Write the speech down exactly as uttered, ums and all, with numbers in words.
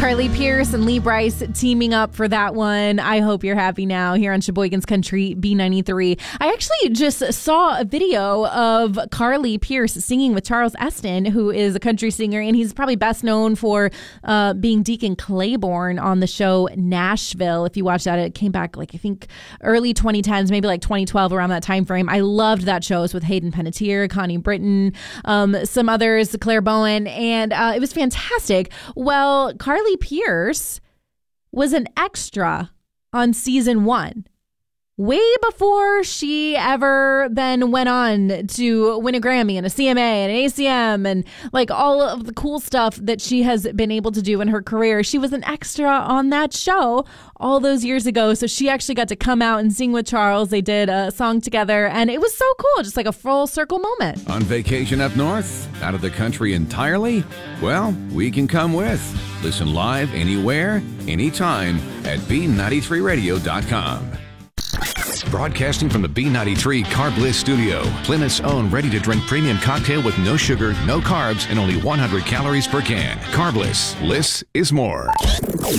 Carly Pearce and Lee Brice teaming up for that one. I hope you're happy now here on Sheboygan's Country B ninety-three. I actually just saw a video of Carly Pearce singing with Charles Esten, who is a country singer, and he's probably best known for uh, being Deacon Claiborne on the show Nashville. If you watch that, it came back like I think early twenty tens, maybe like twenty twelve, around that time frame. I loved that show. It was with Hayden Panettiere, Connie Britton, um, some others, Claire Bowen, and uh, it was fantastic. Well, Carly Pearce was an extra on season one, way before she ever then went on to win a Grammy and a C M A and an A C M and like all of the cool stuff that she has been able to do in her career. She was an extra on that show all those years ago. So she actually got to come out and sing with Charles. They did a song together and it was so cool. Just like a full circle moment. On vacation up north? Out of the country entirely? Well, we can come with. Listen live anywhere, anytime at B ninety-three radio dot com. Broadcasting from the B ninety-three Carb Bliss studio, Plymouth's own ready-to-drink premium cocktail with no sugar, no carbs, and only one hundred calories per can. Carb Bliss. Bliss is more.